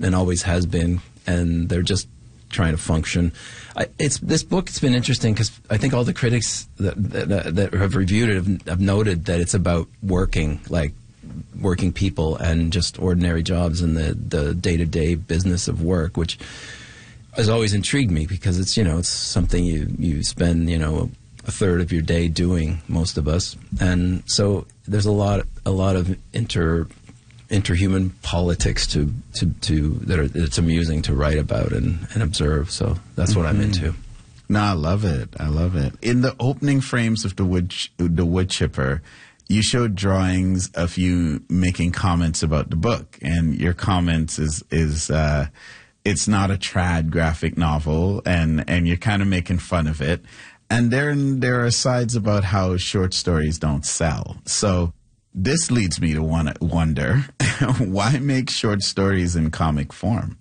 and always has been, and they're just trying to function. This book, it's been interesting because I think all the critics that have reviewed it have noted that it's about working people and just ordinary jobs in the day-to-day business of work, which has always intrigued me because it's, it's something you spend, a third of your day doing, most of us. And so there's a lot of interhuman politics that's amusing to write about and observe. So that's what I'm into. No, I love it. I love it. In the opening frames of the wood chipper, you showed drawings of you making comments about the book, and your comments is it's not a trad graphic novel, and you're kind of making fun of it. And then there are sides about how short stories don't sell. So this leads me to wonder, why make short stories in comic form?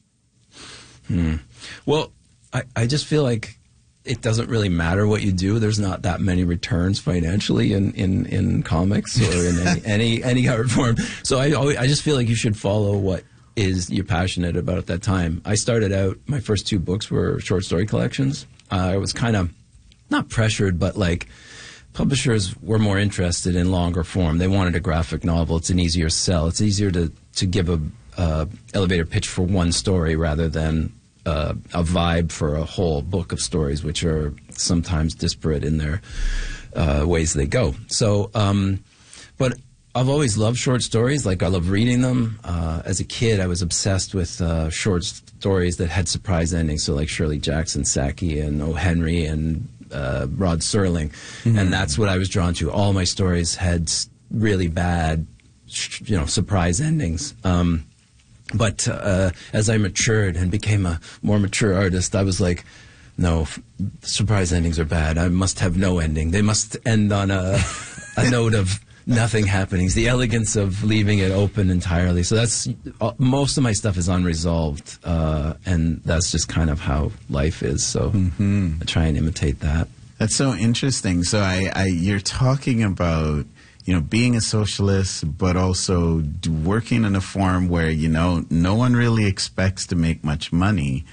Well, I just feel like it doesn't really matter what you do. There's not that many returns financially in comics or in any art form. So I just feel like you should follow what you're passionate about at that time. I started out, my first 2 books were short story collections. I was kind of not pressured, but publishers were more interested in longer form. They wanted a graphic novel. It's an easier sell. It's easier to give a elevator pitch for one story rather than a vibe for a whole book of stories, which are sometimes disparate in their ways they go. So, but I've always loved short stories. I love reading them. As a kid, I was obsessed with short stories that had surprise endings. So Shirley Jackson Sackey and O. Henry and Rod Serling. And that's what I was drawn to. All my stories had really bad, surprise endings. But as I matured and became a more mature artist, I was like, no, surprise endings are bad. I must have no ending. They must end on a note of nothing happening. It's the elegance of leaving it open entirely. So that's most of my stuff is unresolved, and that's just kind of how life is. So I try and imitate that. That's so interesting. So you're talking about being a socialist, but also working in a form where no one really expects to make much money.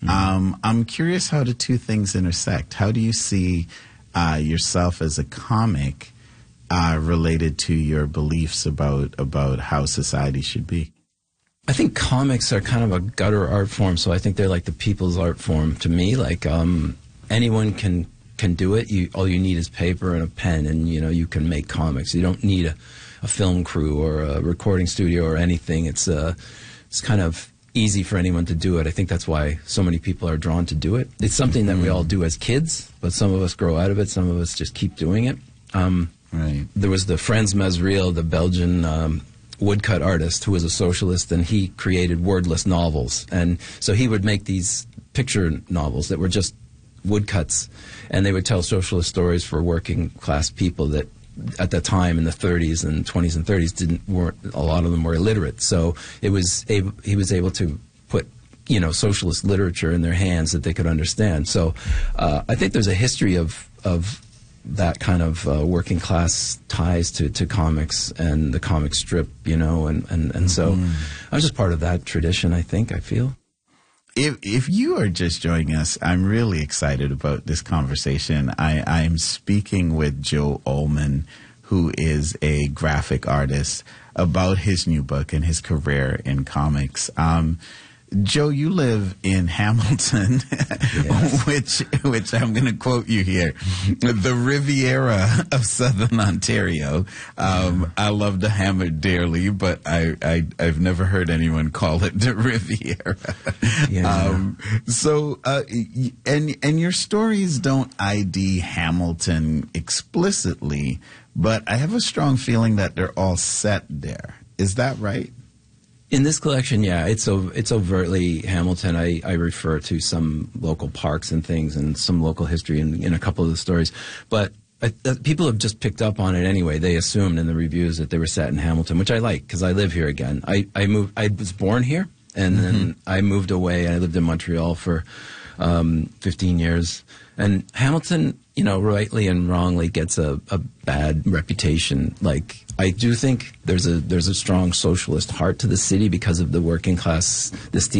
I'm curious how the two things intersect. How do you see yourself as a comic related to your beliefs about how society should be? I think comics are kind of a gutter art form, so I think they're like the people's art form to me. Anyone can do it. All you need is paper and a pen, and you can make comics. You don't need a film crew or a recording studio or anything. It's kind of easy for anyone to do it. I think that's why so many people are drawn to do it. It's something that we all do as kids, but some of us grow out of it. Some of us just keep doing it. Right. There was the Frans Mesriel, the Belgian woodcut artist, who was a socialist, and he created wordless novels. And so he would make these picture novels that were just woodcuts, and they would tell socialist stories for working class people that at that time in the 30s and 20s and 30s weren't a lot of them were illiterate. So he was able to put socialist literature in their hands that they could understand. So I think there's a history of that kind of working class ties to comics and the comic strip, and so I was just part of that tradition, I feel. If you are just joining us, I'm really excited about this conversation. I'm speaking with Joe Ullman, who is a graphic artist, about his new book and his career in comics. Joe, you live in Hamilton, yes. which I'm going to quote you here, the Riviera of Southern Ontario. I love the hammer dearly, but I've never heard anyone call it the Riviera. And your stories don't ID Hamilton explicitly, but I have a strong feeling that they're all set there. Is that right? In this collection, yeah, it's overtly Hamilton. I refer to some local parks and things and some local history in a couple of the stories. But people have just picked up on it anyway. They assumed in the reviews that they were set in Hamilton, which I like because I live here again. I was born here, and then I moved away. I lived in Montreal for 15 years. And Hamilton, rightly and wrongly gets a bad reputation. I do think there's a strong socialist heart to the city because of the working class, the steel